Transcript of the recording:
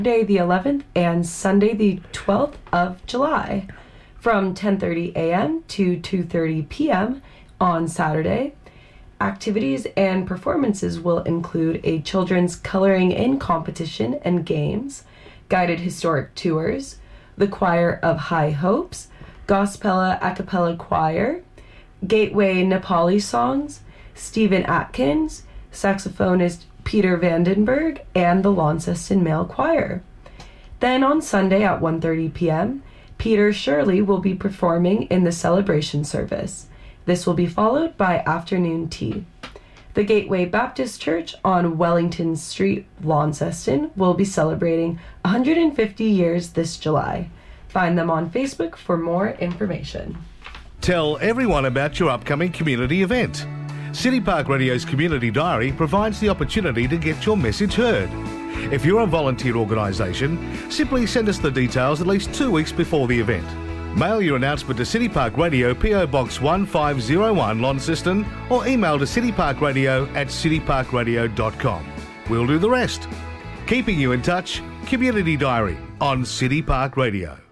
Saturday the 11th and Sunday the 12th of July from 10:30 a.m. to 2:30 p.m. on Saturday. Activities and performances will include a children's coloring in competition and games, guided historic tours, the Choir of High Hopes, Gospella a cappella choir, Gateway Nepali songs, Stephen Atkins, saxophonist Peter Vandenberg, and the Launceston Male Choir. Then on Sunday at 1:30 p.m., Peter Shirley will be performing in the celebration service. This will be followed by afternoon tea. The Gateway Baptist Church on Wellington Street, Launceston, will be celebrating 150 years this July. Find them on Facebook for more information. Tell everyone about your upcoming community event. City Park Radio's Community Diary provides the opportunity to get your message heard. If you're a volunteer organisation, simply send us the details at least 2 weeks before the event. Mail your announcement to City Park Radio, PO Box 1501, Launceston, or email to cityparkradio@cityparkradio.com. We'll do the rest. Keeping you in touch, Community Diary on City Park Radio.